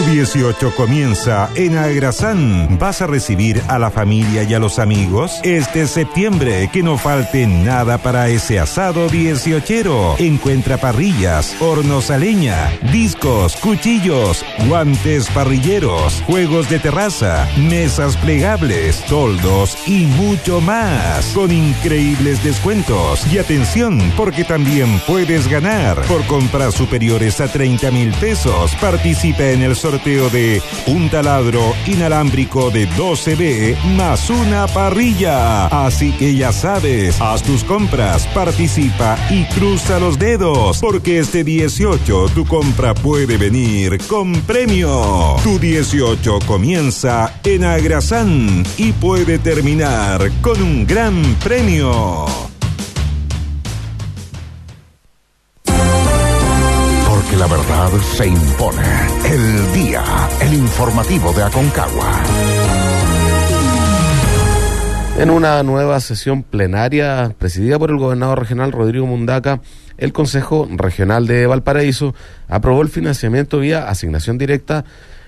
18 comienza en Agrasán. ¿Vas a recibir a la familia y a los amigos? Este septiembre, que no falte nada para ese asado 18ero. Encuentra parrillas, hornos a leña, discos, cuchillos, guantes parrilleros, juegos de terraza, mesas plegables, toldos y mucho más. Con increíbles descuentos. Y atención, porque también puedes ganar. Por compras superiores a 30,000 pesos, participa en el sorteo de un taladro inalámbrico de 12B más una parrilla. Así que ya sabes, haz tus compras, participa y cruza los dedos, porque este 18 tu compra puede venir con premio. Tu 18 comienza en Agrasán y puede terminar con un gran premio. Que la verdad se impone. El día, el informativo de Aconcagua. En una nueva sesión plenaria presidida por el gobernador regional Rodrigo Mundaca, el Consejo Regional de Valparaíso aprobó el financiamiento vía asignación directa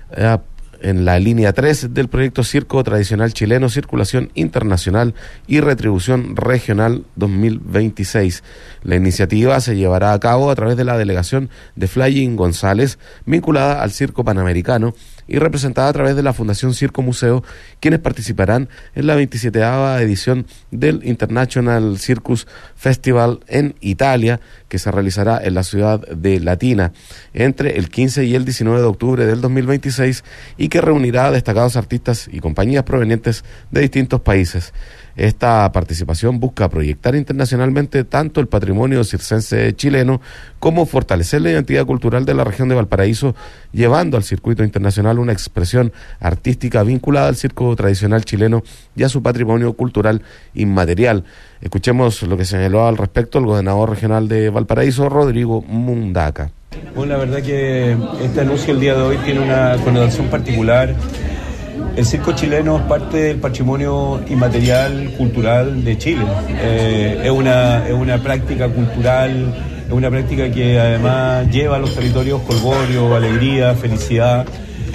en la línea 3 del proyecto Circo Tradicional Chileno, Circulación Internacional y Retribución Regional 2026. La iniciativa se llevará a cabo a través de la delegación de Flying González, vinculada al Circo Panamericano y representada a través de la Fundación Circo Museo, quienes participarán en la 27ª edición del International Circus Festival en Italia, que se realizará en la ciudad de Latina entre el 15 y el 19 de octubre del 2026 y que reunirá a destacados artistas y compañías provenientes de distintos países. Esta participación busca proyectar internacionalmente tanto el patrimonio circense chileno como fortalecer la identidad cultural de la región de Valparaíso, llevando al circuito internacional una expresión artística vinculada al circo tradicional chileno y a su patrimonio cultural inmaterial. Escuchemos lo que señaló al respecto el gobernador regional de Valparaíso, Rodrigo Mundaca. Bueno, la verdad que este anuncio el día de hoy tiene una connotación particular. El circo chileno es parte del patrimonio inmaterial cultural de Chile. Es una práctica cultural, es una práctica que además lleva a los territorios colgorio, alegría, felicidad,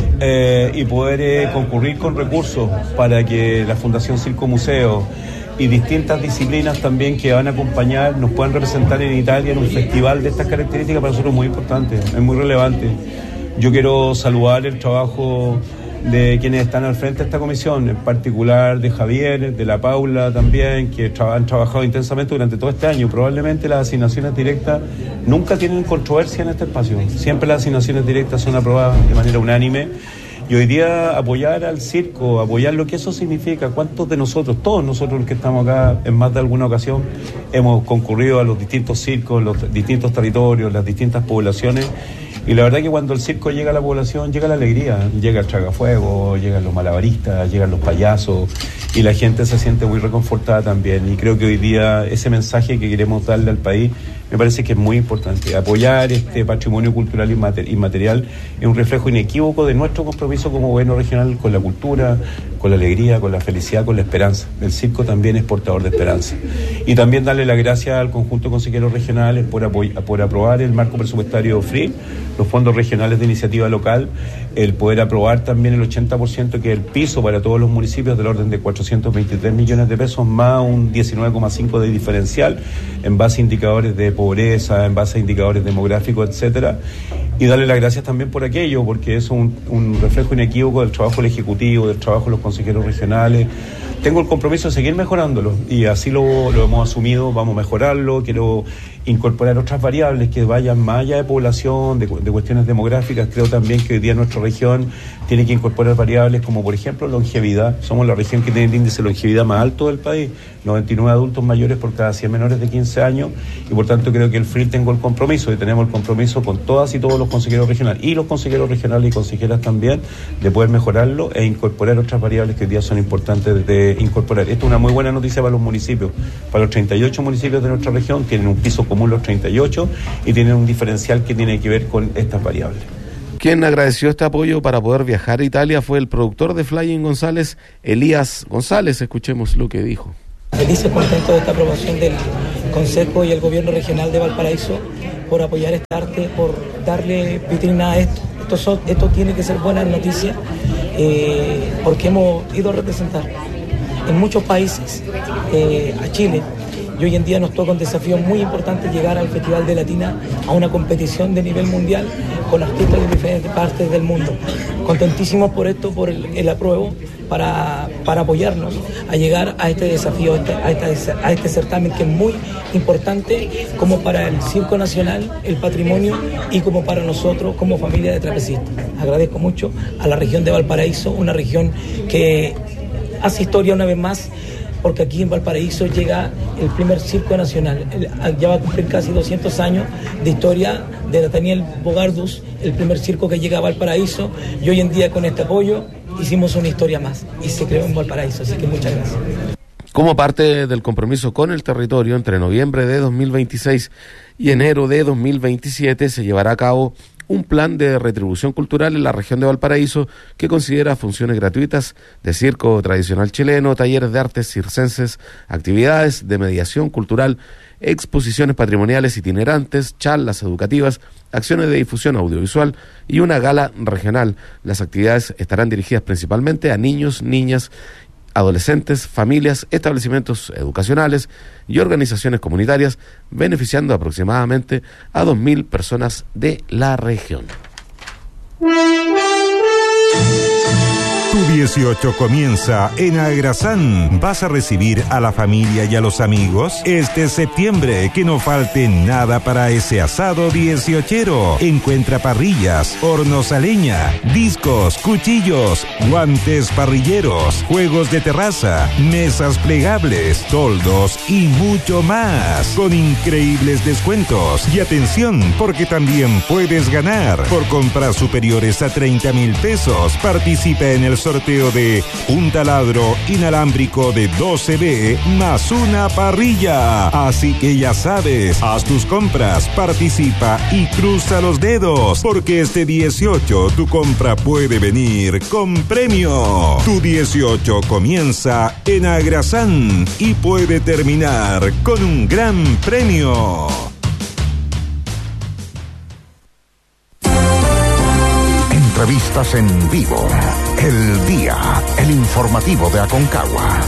y poder concurrir con recursos para que la Fundación Circo Museo y distintas disciplinas también que van a acompañar nos puedan representar en Italia en un festival de estas características, para nosotros es muy importante, es muy relevante. Yo quiero saludar el trabajo de quienes están al frente de esta comisión, en particular de Javier, de la Paula también, que han trabajado intensamente durante todo este año. Probablemente las asignaciones directas nunca tienen controversia en este espacio, siempre las asignaciones directas son aprobadas de manera unánime. Y hoy día apoyar al circo, apoyar lo que eso significa, cuántos de nosotros, todos nosotros los que estamos acá en más de alguna ocasión, hemos concurrido a los distintos circos, los distintos territorios, las distintas poblaciones. Y la verdad que cuando el circo llega a la población, llega la alegría, llega el tragafuego, llegan los malabaristas, llegan los payasos, y la gente se siente muy reconfortada también. Y creo que hoy día ese mensaje que queremos darle al país me parece que es muy importante. Apoyar este patrimonio cultural inmaterial es un reflejo inequívoco de nuestro compromiso como gobierno regional con la cultura, con la alegría, con la felicidad, con la esperanza. El circo también es portador de esperanza. Y también darle las gracias al conjunto de consejeros regionales por aprobar el marco presupuestario FRI, los fondos regionales de iniciativa local, el poder aprobar también el 80%, que es el piso para todos los municipios, del orden de 423 millones de pesos, más un 19,5% de diferencial, en base a indicadores de pobreza, en base a indicadores demográficos, etcétera. Y darle las gracias también por aquello, porque es un reflejo inequívoco del trabajo del Ejecutivo, del trabajo de los consejeros regionales. Tengo el compromiso de seguir mejorándolo y así lo hemos asumido, vamos a mejorarlo. Quiero incorporar otras variables que vayan más allá de población, de cuestiones demográficas. Creo también que hoy día nuestra región tiene que incorporar variables como, por ejemplo, longevidad. Somos la región que tiene el índice de longevidad más alto del país, 99 adultos mayores por cada 100 menores de 15 años, y por tanto creo que el FRI tengo el compromiso, y tenemos el compromiso con todas y todos los consejeros regionales, y los consejeros regionales y consejeras también, de poder mejorarlo e incorporar otras variables que hoy día son importantes de incorporar. Esto es una muy buena noticia para los municipios. Para los 38 municipios de nuestra región tienen un piso común los 38 y tienen un diferencial que tiene que ver con estas variables. Quien agradeció este apoyo para poder viajar a Italia fue el productor de Flying González, Elías González. Escuchemos lo que dijo. Felices, contentos de esta aprobación del Consejo y el Gobierno Regional de Valparaíso por apoyar este arte, por darle vitrina a esto. esto tiene que ser buena noticia, porque hemos ido a representar en muchos países a Chile. Y hoy en día nos toca un desafío muy importante llegar al Festival de Latina, a una competición de nivel mundial con artistas de diferentes partes del mundo. Contentísimos por esto, por el apruebo, para apoyarnos a llegar a este desafío, a este certamen que es muy importante como para el Circo Nacional, el patrimonio, y como para nosotros como familia de trapecistas. Agradezco mucho a la región de Valparaíso, una región que hace historia una vez más, porque aquí en Valparaíso llega el primer circo nacional. Ya va a cumplir casi 200 años de historia de Nathaniel Bogardus, el primer circo que llega a Valparaíso, y hoy en día con este apoyo hicimos una historia más y se creó en Valparaíso, así que muchas gracias. Como parte del compromiso con el territorio, entre noviembre de 2026 y enero de 2027 se llevará a cabo un plan de retribución cultural en la región de Valparaíso que considera funciones gratuitas de circo tradicional chileno, talleres de artes circenses, actividades de mediación cultural, exposiciones patrimoniales itinerantes, charlas educativas, acciones de difusión audiovisual y una gala regional. Las actividades estarán dirigidas principalmente a niños, niñas, adolescentes, familias, establecimientos educacionales y organizaciones comunitarias, beneficiando aproximadamente a 2.000 personas de la región. Tu 18 comienza en Agrasán. ¿Vas a recibir a la familia y a los amigos? Este septiembre, que no falte nada para ese asado 18ero. Encuentra parrillas, hornos a leña, discos, cuchillos, guantes parrilleros, juegos de terraza, mesas plegables, toldos y mucho más. Con increíbles descuentos. Y atención, porque también puedes ganar. Por compras superiores a 30,000 pesos, participa en el sorteo de un taladro inalámbrico de 12B más una parrilla. Así que ya sabes, haz tus compras, participa y cruza los dedos, porque este 18 tu compra puede venir con premio. Tu 18 comienza en Agrasán y puede terminar con un gran premio. Entrevistas en vivo. El Día, el informativo de Aconcagua.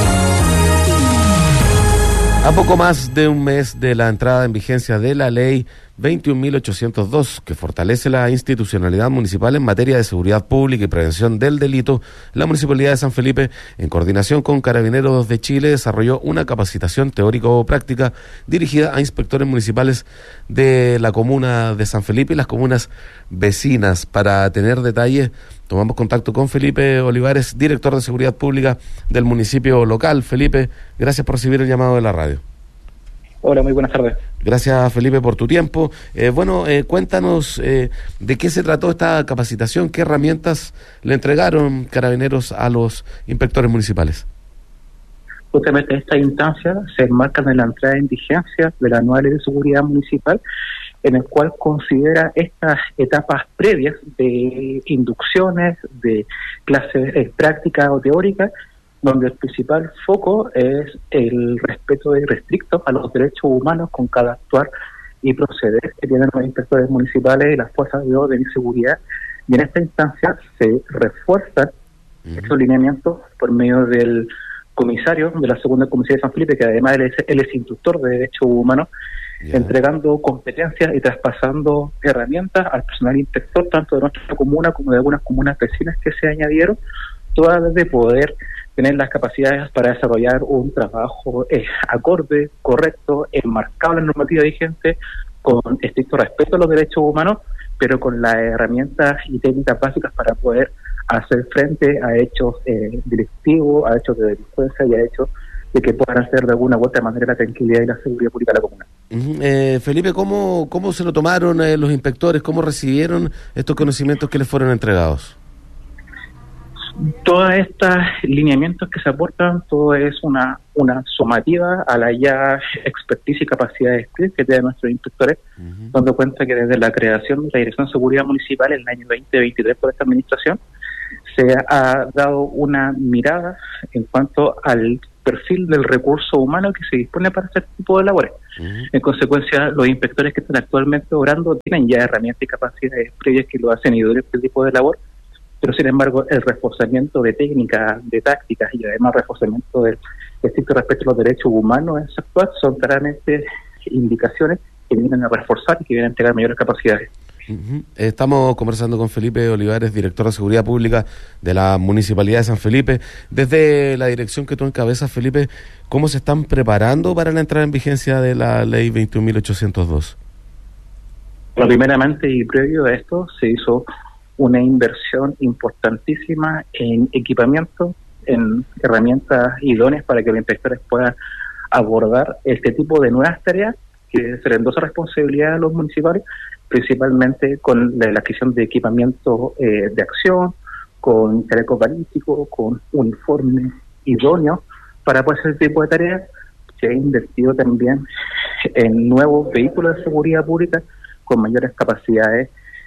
A poco más de un mes de la entrada en vigencia de la ley 21.802, que fortalece la institucionalidad municipal en materia de seguridad pública y prevención del delito, la Municipalidad de San Felipe, en coordinación con Carabineros de Chile, desarrolló una capacitación teórico-práctica dirigida a inspectores municipales de la comuna de San Felipe y las comunas vecinas. Para tener detalles, tomamos contacto con Felipe Olivares, director de Seguridad Pública del municipio local. Felipe, gracias por recibir el llamado de la radio. Hola, muy buenas tardes. Gracias, Felipe, por tu tiempo. Cuéntanos de qué se trató esta capacitación, qué herramientas le entregaron Carabineros a los inspectores municipales. Justamente esta instancia se enmarca en la entrada en vigencia de la nueva ley de seguridad municipal, en el cual considera estas etapas previas de inducciones, de clases prácticas o teóricas, donde el principal foco es el respeto irrestricto a los derechos humanos con cada actuar y proceder que tienen los inspectores municipales y las fuerzas de orden y seguridad. Y en esta instancia se refuerzan estos lineamientos por medio del comisario de la segunda comisaría de San Felipe, que además él es instructor de derechos humanos, entregando competencias y traspasando herramientas al personal inspector, tanto de nuestra comuna como de algunas comunas vecinas que se añadieron, todas de poder tener las capacidades para desarrollar un trabajo acorde, correcto, enmarcado en la normativa vigente, con estricto respeto a los derechos humanos, pero con las herramientas y técnicas básicas para poder hacer frente a hechos delictivos, a hechos de delincuencia y a hechos de que puedan hacer de alguna u otra manera la tranquilidad y la seguridad pública de la comuna. Felipe, ¿cómo se lo tomaron los inspectores? ¿Cómo recibieron estos conocimientos que les fueron entregados? Todos estos lineamientos que se aportan, todo es una sumativa a la ya expertise y capacidades que tienen nuestros inspectores, dando cuenta que desde la creación de la Dirección de Seguridad Municipal en el año 2023 por esta administración, se ha dado una mirada en cuanto al perfil del recurso humano que se dispone para este tipo de labores. En consecuencia, los inspectores que están actualmente obrando tienen ya herramientas y capacidades previas que lo hacen idóneo este tipo de labor, pero sin embargo el reforzamiento de técnicas, de tácticas y además reforzamiento del estricto respeto a los derechos humanos en ese actual son claramente indicaciones que vienen a reforzar y que vienen a entregar mayores capacidades. Estamos conversando con Felipe Olivares, director de Seguridad Pública de la Municipalidad de San Felipe. Desde la dirección que tú encabezas, Felipe, ¿cómo se están preparando para la entrada en vigencia de la Ley 21.802? Bueno, primeramente y previo a esto se hizo una inversión importantísima en equipamiento, en herramientas idóneas para que los inspectores puedan abordar este tipo de nuevas tareas que se le endosa responsabilidad a los municipales, principalmente con la adquisición de equipamiento de acción, con chaleco balístico, con uniformes idóneos para poder hacer este tipo de tareas. Se ha invertido también en nuevos vehículos de seguridad pública con mayores capacidades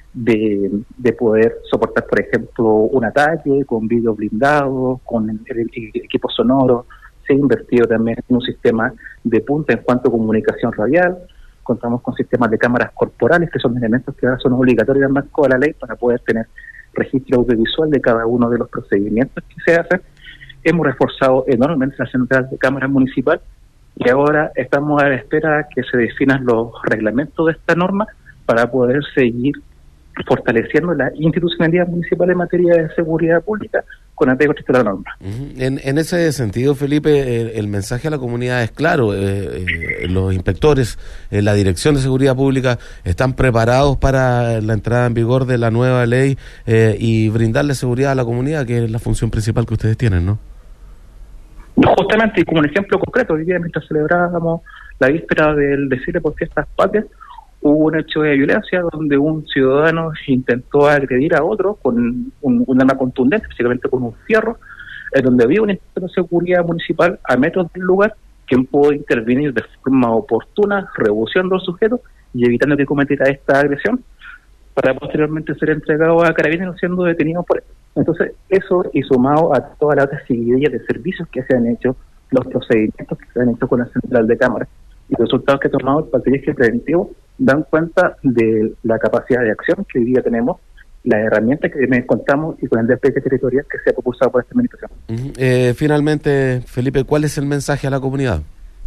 de poder soportar, por ejemplo, un ataque, con vidrio blindado, con el equipo sonoro. Se ha invertido también en un sistema de punta en cuanto a comunicación radial. Contamos con sistemas de cámaras corporales, que son elementos que ahora son obligatorios en el marco de la ley para poder tener registro audiovisual de cada uno de los procedimientos que se hacen. Hemos reforzado enormemente la central de cámaras municipal y ahora estamos a la espera que se definan los reglamentos de esta norma para poder seguir fortaleciendo la institucionalidad municipal en materia de seguridad pública con apego a la norma. En ese sentido, Felipe, el mensaje a la comunidad es claro. Los inspectores, la Dirección de Seguridad Pública están preparados para la entrada en vigor de la nueva ley y brindarle seguridad a la comunidad, que es la función principal que ustedes tienen, ¿no? Justamente, y como un ejemplo concreto, hoy día mientras celebrábamos la víspera del desfile por fiestas patrias, hubo un hecho de violencia donde un ciudadano intentó agredir a otro con un arma contundente, básicamente con un fierro, donde había un inspector de seguridad municipal a metros del lugar, quien pudo intervenir de forma oportuna, rebuceando al sujeto y evitando que cometiera esta agresión, para posteriormente ser entregado a Carabineros siendo detenido por esto. Entonces, eso y sumado a todas las otras seguidillas de servicios que se han hecho, los procedimientos que se han hecho con la central de cámaras y los resultados que ha tomado el patrullaje preventivo, dan cuenta de la capacidad de acción que hoy día tenemos, las herramientas que contamos y con el despliegue territorial que se ha propulsado por esta administración. Finalmente, Felipe, ¿cuál es el mensaje a la comunidad?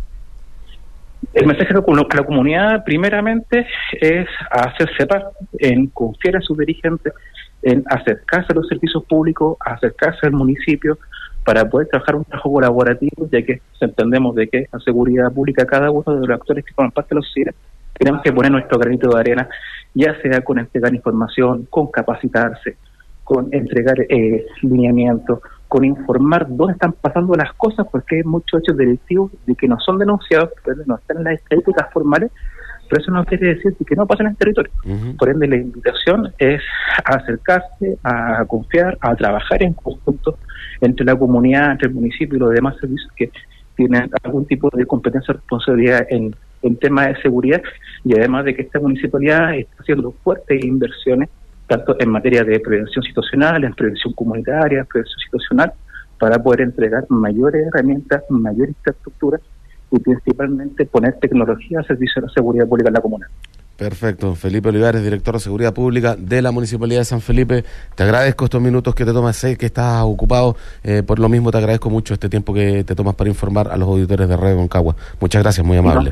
El mensaje a la comunidad, primeramente, es hacerse parte, en confiar en sus dirigentes, en acercarse a los servicios públicos, acercarse al municipio, para poder trabajar un trabajo colaborativo, ya que entendemos de que la seguridad pública, cada uno de los actores que forman parte de los CIDE, tenemos que poner nuestro granito de arena, ya sea con entregar información, con capacitarse, con entregar lineamientos, con informar dónde están pasando las cosas, porque hay muchos hechos delictivos de que no son denunciados, pero no están en las estadísticas formales, pero eso no quiere decir que no pasen en el territorio. Por ende, la invitación es a acercarse, a confiar, a trabajar en conjunto entre la comunidad, entre el municipio y los demás servicios que tienen algún tipo de competencia o responsabilidad en temas de seguridad, y además de que esta municipalidad está haciendo fuertes inversiones tanto en materia de prevención situacional, en prevención comunitaria, prevención situacional, para poder entregar mayores herramientas, mayor infraestructura y principalmente poner tecnología al servicio de la seguridad pública en la comuna. Perfecto. Felipe Olivares, director de Seguridad Pública de la Municipalidad de San Felipe. Te agradezco estos minutos que te tomas, sé que estás ocupado, por lo mismo te agradezco mucho este tiempo que te tomas para informar a los auditores de Radio Concagua. Muchas gracias, muy amable.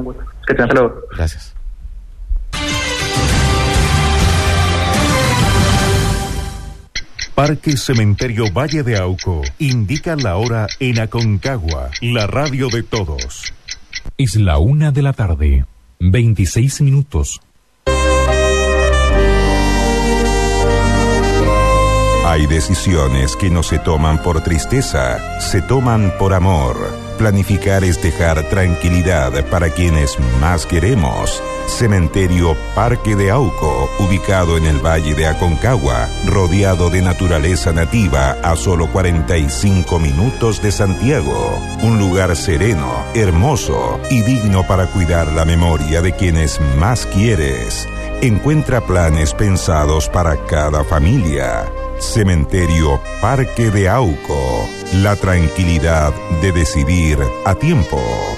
Gracias. Parque Cementerio Valle de Auco indica la hora en Aconcagua, la radio de todos. Es la 1:00 p.m, 26 minutos. Hay decisiones que no se toman por tristeza, se toman por amor. Planificar es dejar tranquilidad para quienes más queremos. Cementerio Parque de Auco, ubicado en el Valle de Aconcagua, rodeado de naturaleza nativa a solo 45 minutos de Santiago. Un lugar sereno, hermoso y digno para cuidar la memoria de quienes más quieres. Encuentra planes pensados para cada familia. Cementerio Parque de Auco. La tranquilidad de decidir a tiempo.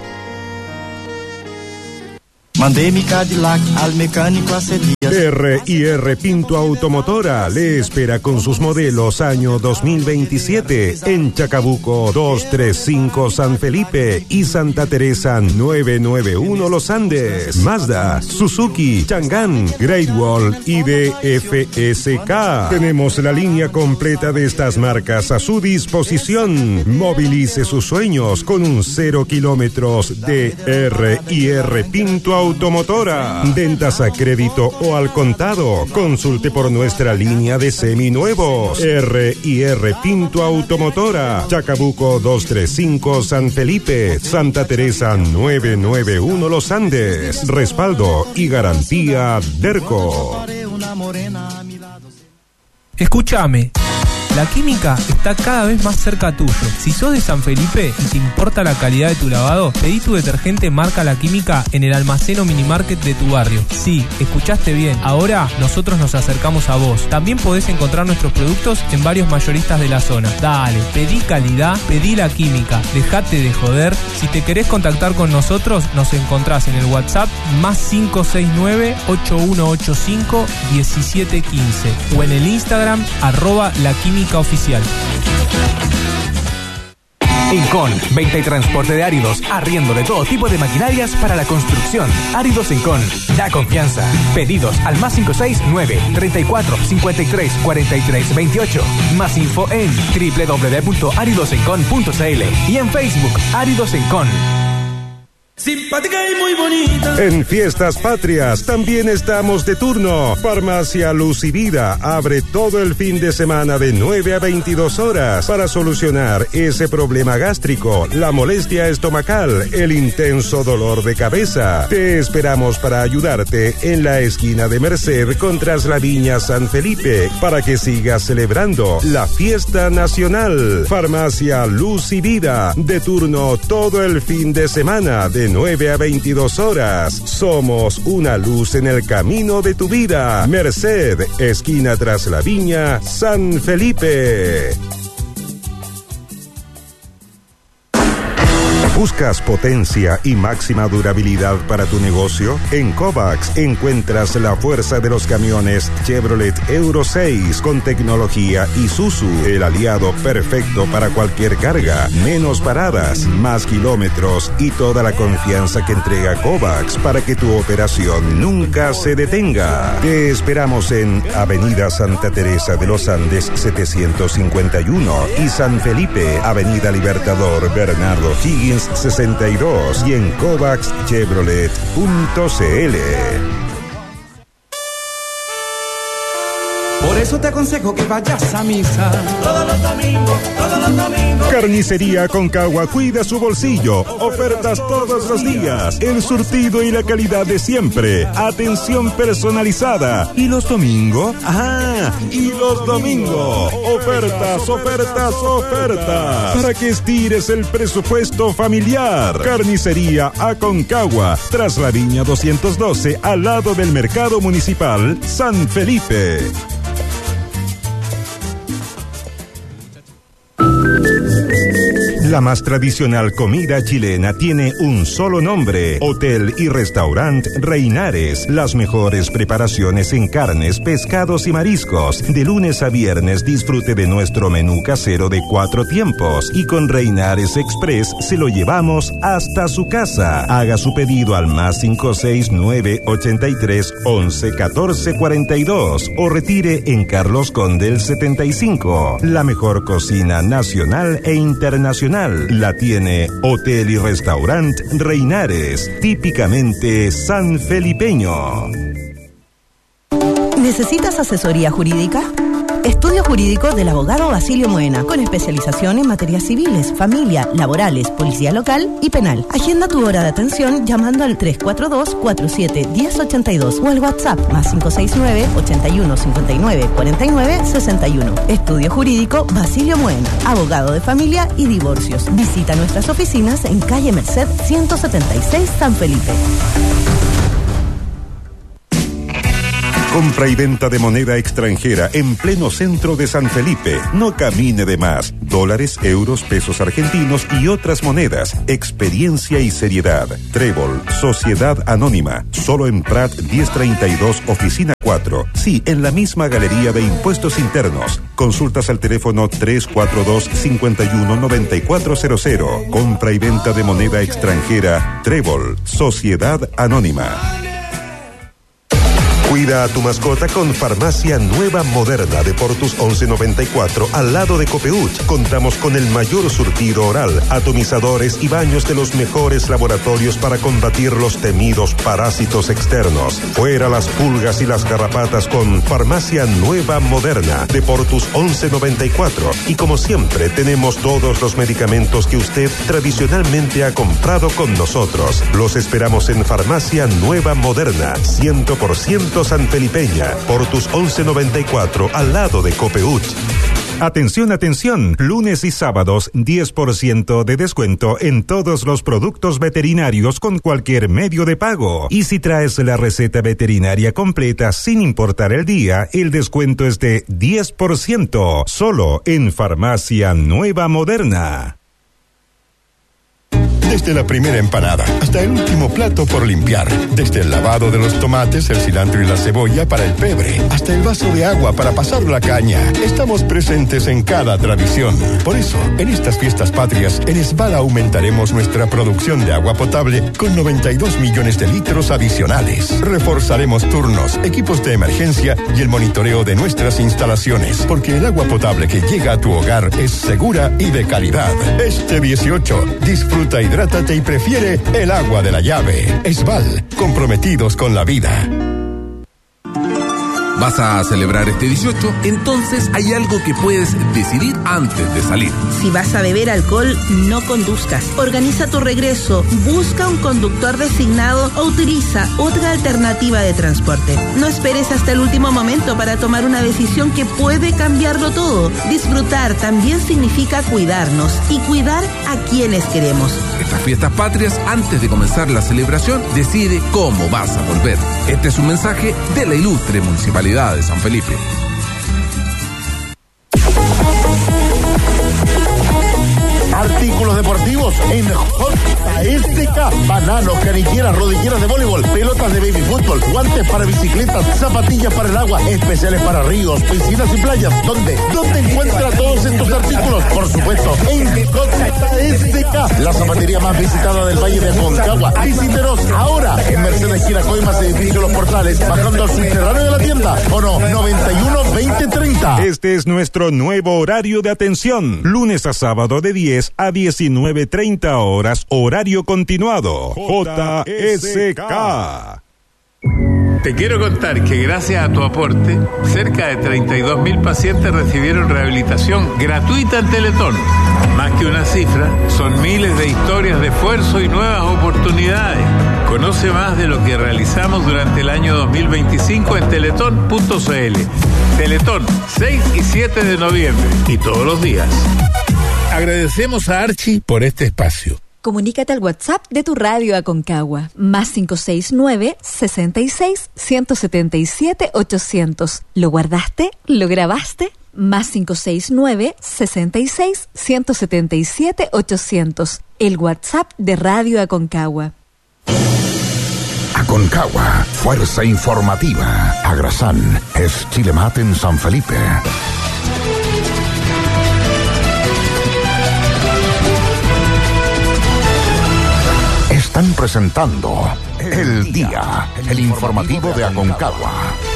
Mandé mi Cadillac al mecánico hace días. R&R Pinto Automotora le espera con sus modelos año 2027 en Chacabuco 235 San Felipe y Santa Teresa 991 Los Andes. Mazda, Suzuki, Chang'an, Great Wall y DFSK. Tenemos la línea completa de estas marcas a su disposición. Movilice sus sueños con un 0 kilómetros de R&R Pinto Automotora. Ventas a crédito o al contado. Consulte por nuestra línea de seminuevos. R&R Pinto Automotora. Chacabuco 235 San Felipe. Santa Teresa 991 Los Andes. Respaldo y garantía Derco. Escúchame. La química está cada vez más cerca tuyo. Si sos de San Felipe y te importa la calidad de tu lavado, pedí tu detergente marca La Química en el almacén o minimarket de tu barrio. Sí, escuchaste bien. Ahora nosotros nos acercamos a vos. También podés encontrar nuestros productos en varios mayoristas de la zona. Dale, pedí calidad, pedí La Química. Dejate de joder. Si te querés contactar con nosotros, nos encontrás en el WhatsApp +569 8185 1715 o en el Instagram @laquímica oficial. Encon, venta y transporte de áridos, arriendo de todo tipo de maquinarias para la construcción. Áridos Encon, da confianza. Pedidos al +569 34 53 43 28. Más info en www.aridosencon.cl y en Facebook Áridos Encon. Simpática y muy bonita. En Fiestas Patrias también estamos de turno. Farmacia Luz y Vida abre todo el fin de semana de 9 a 22 horas para solucionar ese problema gástrico, la molestia estomacal, el intenso dolor de cabeza. Te esperamos para ayudarte en la esquina de Merced con Traslaviña San Felipe para que sigas celebrando la fiesta nacional. Farmacia Luz y Vida de turno todo el fin de semana de 9 a 22 horas. Somos una luz en el camino de tu vida. Merced, esquina Traslaviña, San Felipe. ¿Buscas potencia y máxima durabilidad para tu negocio? En Kovacs encuentras la fuerza de los camiones Chevrolet Euro 6 con tecnología Isuzu, el aliado perfecto para cualquier carga, menos paradas, más kilómetros y toda la confianza que entrega Kovacs para que tu operación nunca se detenga. Te esperamos en Avenida Santa Teresa de los Andes 751 y San Felipe, Avenida Libertador Bernardo Higgins 62 y en kovacschevrolet.cl. Por eso te aconsejo que vayas a misa todos los domingos, todos los domingos. Carnicería Aconcagua cuida su bolsillo. Ofertas todos los días. El surtido y la calidad de siempre. Atención personalizada. ¿Y los domingos? Y los domingos. Ofertas, ofertas, ofertas. Para que estires el presupuesto familiar. Carnicería Aconcagua. Traslaviña 212 al lado del Mercado Municipal San Felipe. La más tradicional comida chilena tiene un solo nombre: Hotel y Restaurant Reinares. Las mejores preparaciones en carnes, pescados y mariscos. De lunes a viernes disfrute de nuestro menú casero de 4 tiempos. Y con Reinares Express se lo llevamos hasta su casa. Haga su pedido al +569 83 11 14 42 o retire en Carlos Condel 75. La mejor cocina nacional e internacional la tiene Hotel y Restaurant Reinares, típicamente sanfelipeño. ¿Necesitas asesoría jurídica? Estudio Jurídico del abogado Basilio Moena, con especialización en materias civiles, familia, laborales, policía local y penal. Agenda tu hora de atención llamando al 342-47-1082 o al WhatsApp +569 81 59 49 61. Estudio Jurídico Basilio Moena, abogado de familia y divorcios. Visita nuestras oficinas en calle Merced 176 San Felipe. Compra y venta de moneda extranjera en pleno centro de San Felipe. No camine de más. Dólares, euros, pesos argentinos y otras monedas. Experiencia y seriedad. Trébol, Sociedad Anónima. Solo en Prat 1032, oficina 4. Sí, en la misma galería de impuestos internos. Consultas al teléfono 342-519400. Compra y venta de moneda extranjera. Trébol, Sociedad Anónima. Cuida a tu mascota con Farmacia Nueva Moderna de Portus 1194 al lado de Copeuch. Contamos con el mayor surtido oral, atomizadores y baños de los mejores laboratorios para combatir los temidos parásitos externos. Fuera las pulgas y las garrapatas con Farmacia Nueva Moderna de Portus 1194. Y como siempre tenemos todos los medicamentos que usted tradicionalmente ha comprado con nosotros. Los esperamos en Farmacia Nueva Moderna, 100% sanfelipeña, Portus 1194, al lado de Copeuch. Atención, atención, lunes y sábados 10% de descuento en todos los productos veterinarios con cualquier medio de pago. Y si traes la receta veterinaria completa sin importar el día, el descuento es de 10%, solo en Farmacia Nueva Moderna. Desde la primera empanada hasta el último plato por limpiar. Desde el lavado de los tomates, el cilantro y la cebolla para el pebre, hasta el vaso de agua para pasar la caña. Estamos presentes en cada tradición. Por eso, en estas fiestas patrias, en Esval aumentaremos nuestra producción de agua potable con 92 millones de litros adicionales. Reforzaremos turnos, equipos de emergencia y el monitoreo de nuestras instalaciones, porque el agua potable que llega a tu hogar es segura y de calidad. Este 18, disfruta y hidrátate y prefiere el agua de la llave. Esval, comprometidos con la vida. ¿Vas a celebrar este 18? Entonces hay algo que puedes decidir antes de salir. Si vas a beber alcohol, no conduzcas. Organiza tu regreso, busca un conductor designado o utiliza otra alternativa de transporte. No esperes hasta el último momento para tomar una decisión que puede cambiarlo todo. Disfrutar también significa cuidarnos y cuidar a quienes queremos. Estas fiestas patrias, antes de comenzar la celebración, decide cómo vas a volver. Este es un mensaje de la ilustre Municipalidad de San Felipe. Artículos deportivos en JSK. Bananos, canilleras, rodilleras de voleibol, pelotas de baby fútbol, guantes para bicicletas, zapatillas para el agua, especiales para ríos, piscinas y playas. ¿Dónde encuentra todos estos artículos? Por supuesto, en JSK, la zapatería más visitada del Valle de Aconcagua. Visítenos ahora en Mercedes Quiracoimas, edificio Los Portales, bajando al subterráneo de la tienda. O no, 91 20 30. Este es nuestro nuevo horario de atención. Lunes a sábado de 10 a 19:30 horas, horario continuado. JSK. Te quiero contar que gracias a tu aporte, cerca de 32.000 pacientes recibieron rehabilitación gratuita en Teletón. Más que una cifra, son miles de historias de esfuerzo y nuevas oportunidades. Conoce más de lo que realizamos durante el año 2025 en teletón.cl. Teletón, 6 y 7 de noviembre y todos los días. Agradecemos a Archie por este espacio. Comunícate al WhatsApp de tu radio Aconcagua, más 569-66-177-800. ¿Lo guardaste? ¿Lo grabaste? Más 569-66-177-800. El WhatsApp de Radio Aconcagua. Aconcagua, fuerza informativa. Agrasan es Chilemat en San Felipe. Están presentando El Día, el informativo de Aconcagua.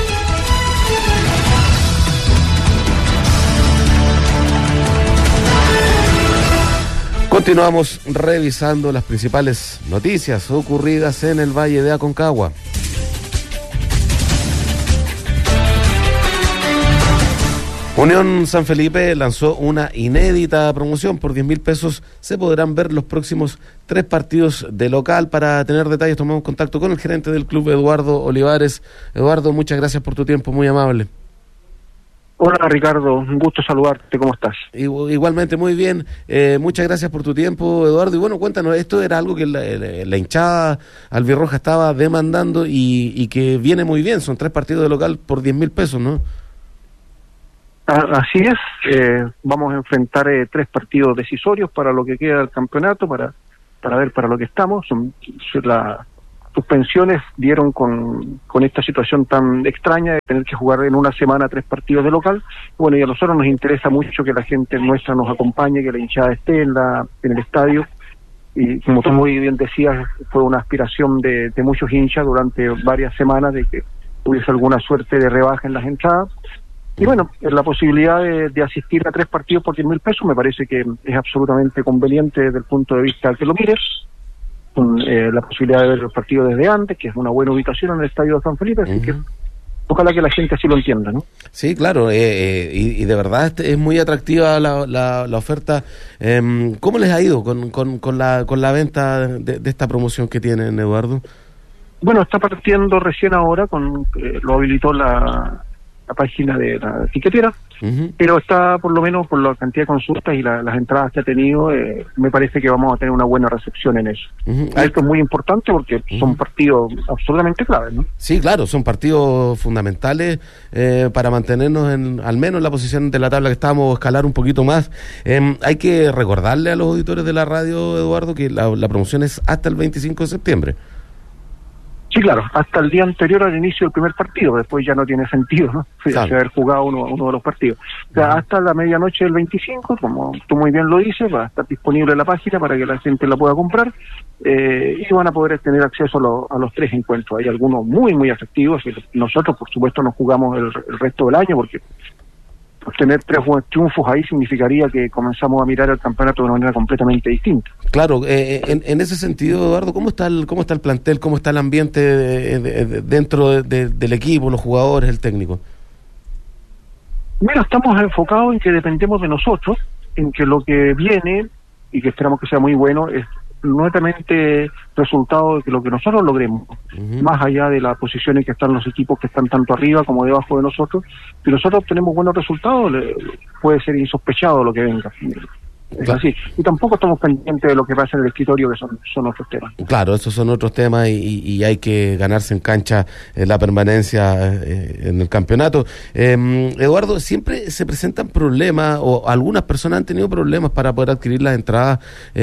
Continuamos revisando las principales noticias ocurridas en el Valle de Aconcagua. Unión San Felipe lanzó una inédita promoción. Por 10.000 pesos se podrán ver los próximos 3 partidos de local. Para tener detalles tomamos contacto con el gerente del club, Eduardo Olivares. Eduardo, muchas gracias por tu tiempo, muy amable. Hola Ricardo, un gusto saludarte, ¿cómo estás? Igualmente, muy bien. Muchas gracias por tu tiempo, Eduardo. Y bueno, cuéntanos, esto era algo que la hinchada albirroja estaba demandando y que viene muy bien. Son 3 partidos de local por 10.000 pesos, ¿no? Así es, vamos a enfrentar 3 partidos decisorios para lo que queda del campeonato, para ver para lo que estamos. Las suspensiones dieron con esta situación tan extraña de tener que jugar en una semana 3 partidos de local. Bueno, y a nosotros nos interesa mucho que la gente nuestra nos acompañe, que la hinchada esté en el estadio. Y como tú muy bien decías, fue una aspiración de muchos hinchas durante varias semanas de que hubiese alguna suerte de rebaja en las entradas. Y bueno, la posibilidad de asistir a 3 partidos por 10.000 pesos me parece que es absolutamente conveniente desde el punto de vista que lo mires. La posibilidad de ver los partidos desde antes, que es una buena ubicación en el estadio de San Felipe, así que ojalá que la gente así lo entienda, ¿no? Sí, claro, y de verdad es muy atractiva la oferta. ¿Cómo les ha ido con la venta de esta promoción que tienen, Eduardo? Bueno, está partiendo recién ahora, lo habilitó la página de la etiquetera, pero está, por lo menos por la cantidad de consultas y las entradas que ha tenido, me parece que vamos a tener una buena recepción en eso. Esto es muy importante porque son partidos absolutamente claves, ¿no? Sí, claro, son partidos fundamentales para mantenernos al menos en la posición de la tabla que estábamos, escalar un poquito más. Hay que recordarle a los auditores de la radio, Eduardo, que la promoción es hasta el 25 de septiembre. Sí, claro, hasta el día anterior al inicio del primer partido, después ya no tiene sentido, ¿no? Claro. Haber jugado uno de los partidos. O sea, hasta la medianoche del 25, como tú muy bien lo dices, va a estar disponible en la página para que la gente la pueda comprar, y van a poder tener acceso a los 3 encuentros. Hay algunos muy, muy efectivos, que nosotros, por supuesto, nos jugamos el resto del año, porque tener 3 triunfos ahí significaría que comenzamos a mirar el campeonato de una manera completamente distinta. Claro, en ese sentido, Eduardo, ¿cómo está el plantel, cómo está el ambiente dentro del equipo, los jugadores, el técnico? Mira, estamos enfocados en que dependemos de nosotros, en que lo que viene, y que esperamos que sea muy bueno, es netamente resultado de que lo que nosotros logremos, más allá de la posición en que están los equipos que están tanto arriba como debajo de nosotros, si nosotros obtenemos buenos resultados, puede ser insospechado lo que venga. Es así. Y tampoco estamos pendientes de lo que pasa en el escritorio, que son otros temas. Claro, esos son otros temas y hay que ganarse en cancha la permanencia en el campeonato. Eduardo, siempre se presentan problemas, o algunas personas han tenido problemas para poder adquirir las entradas.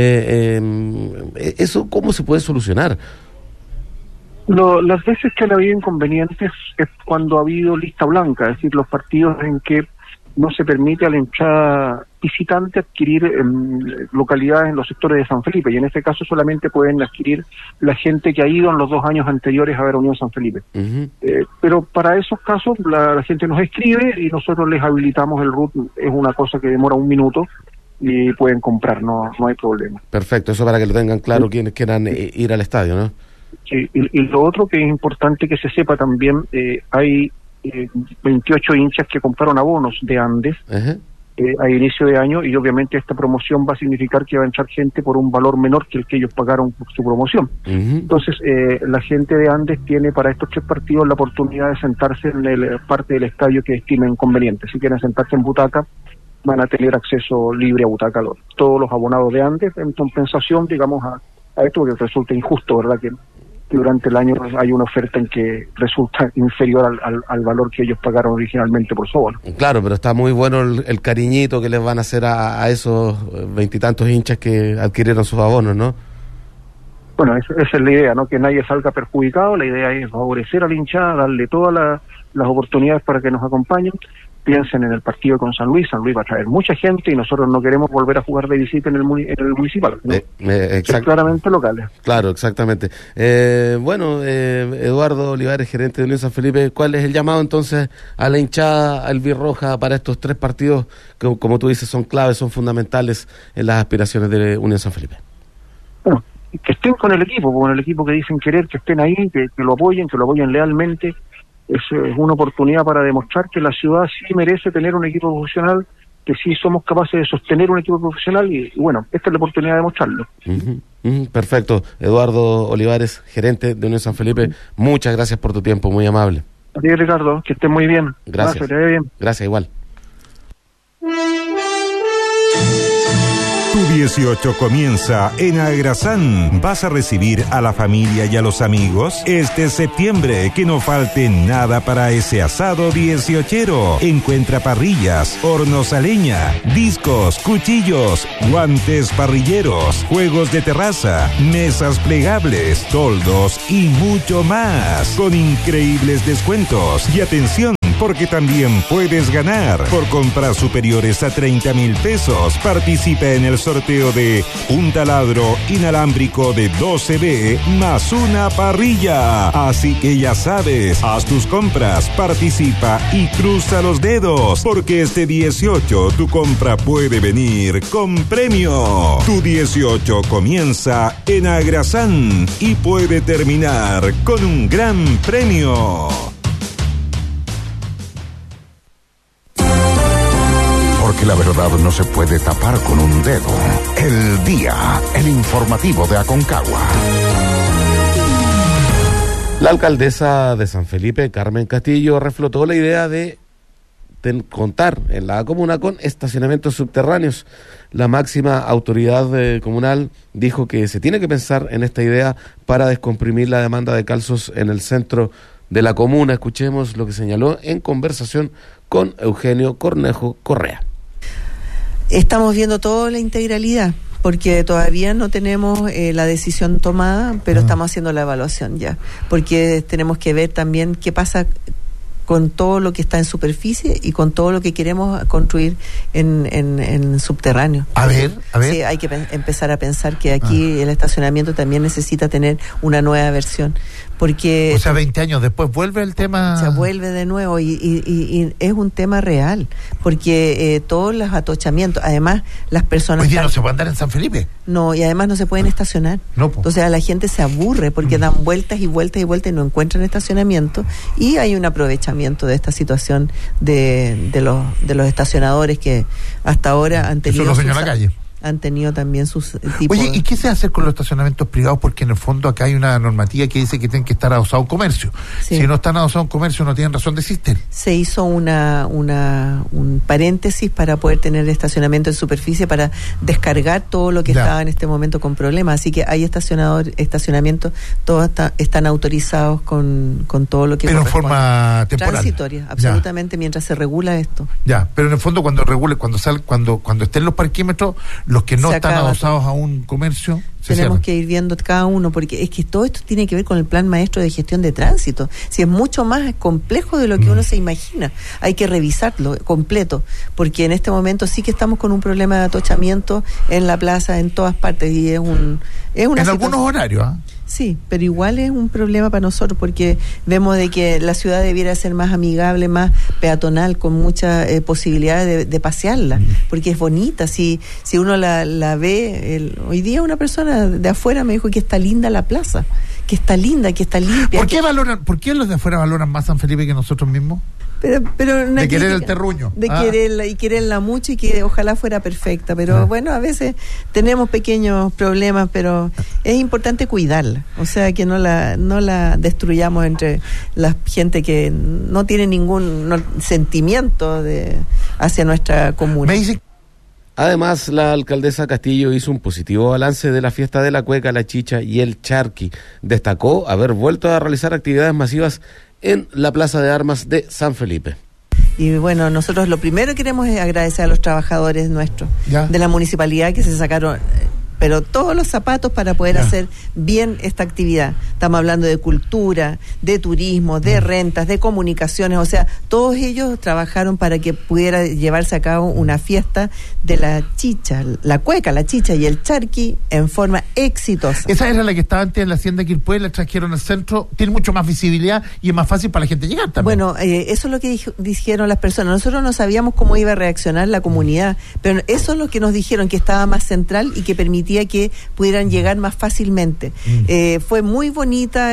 ¿Eso cómo se puede solucionar? Las veces que han habido inconvenientes es cuando ha habido lista blanca, es decir, los partidos en que no se permite a la hinchada visitante adquirir localidades en los sectores de San Felipe, y en este caso solamente pueden adquirir la gente que ha ido en los 2 años anteriores a ver Unión San Felipe. Pero para esos casos la gente nos escribe y nosotros les habilitamos el RUT, es una cosa que demora 1 minuto y pueden comprar, no hay problema. Perfecto, eso para que lo tengan claro quienes quieran ir al estadio, ¿no? Sí, y lo otro que es importante que se sepa también, hay 28 hinchas que compraron abonos de Andes a inicio de año, y obviamente esta promoción va a significar que va a entrar gente por un valor menor que el que ellos pagaron por su promoción. Entonces la gente de Andes tiene para estos 3 partidos la oportunidad de sentarse en la parte del estadio que estimen conveniente. Si quieren sentarse en butaca, van a tener acceso libre a butaca todos los abonados de Andes, en compensación, digamos, a esto, que resulta injusto, ¿verdad? Que durante el año hay una oferta en que resulta inferior al valor que ellos pagaron originalmente por su abono. Claro, pero está muy bueno el cariñito que les van a hacer a esos 20 y tantos hinchas que adquirieron sus abonos, ¿no? Bueno, esa es la idea, ¿no? Que nadie salga perjudicado. La idea es favorecer a la hinchada, darle todas las oportunidades para que nos acompañen. Piensen en el partido con San Luis va a traer mucha gente y nosotros no queremos volver a jugar de visita en el municipal, ¿no? Claramente locales. Claro, exactamente. Eduardo Olivares, gerente de Unión San Felipe, ¿cuál es el llamado entonces a la hinchada albirroja para estos 3 partidos que, como tú dices, son claves, son fundamentales en las aspiraciones de Unión San Felipe? Bueno, que estén con el equipo que dicen querer, que estén ahí, que lo apoyen lealmente. Es una oportunidad para demostrar que la ciudad sí merece tener un equipo profesional, que sí somos capaces de sostener un equipo profesional y bueno, esta es la oportunidad de demostrarlo. Perfecto. Eduardo Olivares, gerente de Unión San Felipe, muchas gracias por tu tiempo, muy amable. A ti, Ricardo, que estés muy bien. Gracias. Bien. Gracias, igual. 18 comienza en Agrasán. ¿Vas a recibir a la familia y a los amigos? Este septiembre, que no falte nada para ese asado 18ero. Encuentra parrillas, hornos a leña, discos, cuchillos, guantes parrilleros, juegos de terraza, mesas plegables, toldos y mucho más. Con increíbles descuentos. Y atención, porque también puedes ganar. Por compras superiores a 30,000 pesos, participa en el sorteo de un taladro inalámbrico de 12B más una parrilla. Así que ya sabes, haz tus compras, participa y cruza los dedos, porque este 18 tu compra puede venir con premio. Tu 18 comienza en Agrasán y puede terminar con un gran premio. Porque la verdad no se puede tapar con un dedo. El Día, el informativo de Aconcagua. La alcaldesa de San Felipe, Carmen Castillo, reflotó la idea de contar en la comuna con estacionamientos subterráneos. La máxima autoridad comunal dijo que se tiene que pensar en esta idea para descomprimir la demanda de calzos en el centro de la comuna. Escuchemos lo que señaló en conversación con Eugenio Cornejo Correa. Estamos viendo toda la integralidad, porque todavía no tenemos la decisión tomada, pero estamos haciendo la evaluación ya, porque tenemos que ver también qué pasa con todo lo que está en superficie y con todo lo que queremos construir en subterráneo. A ver. Sí, hay que empezar a pensar que aquí el estacionamiento también necesita tener una nueva versión, porque... O sea, 20 años después vuelve el tema... Se vuelve de nuevo y es un tema real, porque todos los atochamientos, además las personas... Hoy día no se puede andar en San Felipe. No, y además no se pueden estacionar. No, entonces la gente se aburre porque dan vueltas y vueltas y vueltas y no encuentran estacionamiento, y hay un aprovechamiento de esta situación de los estacionadores que hasta ahora han tenido... Eso lo señala la calle. Han tenido también sus tipos... Oye, ¿y qué se hace con los estacionamientos privados? Porque en el fondo acá hay una normativa que dice que tienen que estar adosados a un comercio. Sí. Si no están adosados a un comercio, no tienen razón de existir. Se hizo un paréntesis para poder tener estacionamiento en superficie, para descargar todo lo que estaba en este momento con problemas. Así que hay estacionamientos, todos están autorizados con todo lo que... Pero en forma temporal. Transitoria, absolutamente, mientras se regula esto. Ya, pero en el fondo cuando regule, cuando estén los parquímetros, los que no están adosados a un comercio... Tenemos que ir viendo cada uno, porque es que todo esto tiene que ver con el plan maestro de gestión de tránsito. Si es mucho más complejo de lo que uno se imagina, hay que revisarlo completo, porque en este momento sí que estamos con un problema de atochamiento en la plaza, en todas partes, y es una en algunos horarios, Sí, pero igual es un problema para nosotros, porque vemos de que la ciudad debiera ser más amigable, más peatonal, con muchas posibilidades de pasearla, porque es bonita. Si uno la ve, hoy día una persona de afuera me dijo que está linda la plaza, que está linda, que está limpia. ¿Por qué los de afuera valoran más San Felipe que nosotros mismos? Pero de querer el terruño. De quererla y quererla mucho, y que ojalá fuera perfecta, pero bueno, a veces tenemos pequeños problemas, pero es importante cuidarla, o sea, que no la destruyamos entre la gente que no tiene ningún sentimiento hacia nuestra comuna. Además, la alcaldesa Castillo hizo un positivo balance de la fiesta de la cueca, la chicha y el charqui. Destacó haber vuelto a realizar actividades masivas en la Plaza de Armas de San Felipe. Y bueno, nosotros lo primero que queremos es agradecer a los trabajadores nuestros de la municipalidad, que se sacaron pero todos los zapatos para poder hacer bien esta actividad. Estamos hablando de cultura, de turismo, de rentas, de comunicaciones, o sea, todos ellos trabajaron para que pudiera llevarse a cabo una fiesta de la chicha, la cueca, la chicha y el charqui en forma exitosa. Esa era la que estaba antes en la hacienda Quilpué, la trajeron al centro, tiene mucho más visibilidad y es más fácil para la gente llegar también. Bueno, eso es lo que dijeron las personas. Nosotros no sabíamos cómo iba a reaccionar la comunidad, pero eso es lo que nos dijeron, que estaba más central y que permitía que pudieran llegar más fácilmente. Fue muy bonita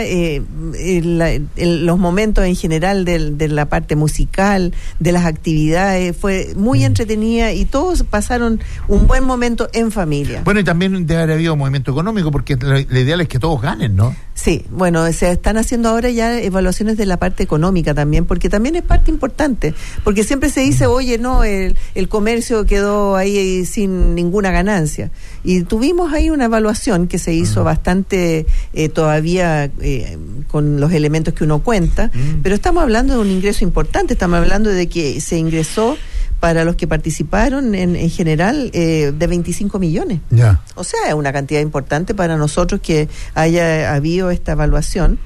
los momentos en general de la parte musical, de las actividades, fue muy entretenida y todos pasaron un buen momento en familia. Bueno, y también debe haber habido movimiento económico, porque lo ideal es que todos ganen, ¿no? Sí, bueno, se están haciendo ahora ya evaluaciones de la parte económica también, porque también es parte importante, porque siempre se dice, oye, no, el comercio quedó ahí sin ninguna ganancia. Y tuvimos ahí una evaluación que se hizo bastante todavía con los elementos que uno cuenta, pero estamos hablando de un ingreso importante, estamos hablando de que se ingresó para los que participaron en general de 25 millones. Ya. O sea, es una cantidad importante para nosotros que haya habido esta evaluación.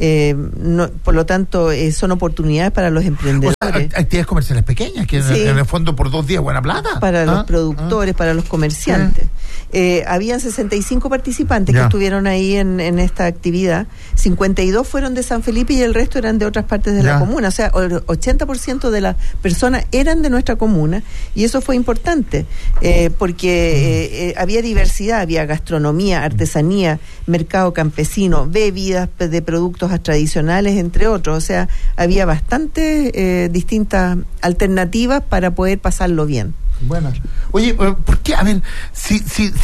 Por lo tanto, son oportunidades para los emprendedores. O sea, actividades comerciales pequeñas, que en el fondo por 2 días buena plata. Para los productores, para los comerciantes. Habían 65 participantes que estuvieron ahí en esta actividad. 52 fueron de San Felipe y el resto eran de otras partes de la comuna. O sea, el 80% de las personas eran de nuestra comuna, y eso fue importante porque había diversidad, había gastronomía, artesanía, mercado campesino, bebidas de productos tradicionales, entre otros. O sea, había bastantes distintas alternativas para poder pasarlo bien. Bueno, oye, ¿por qué? A ver, si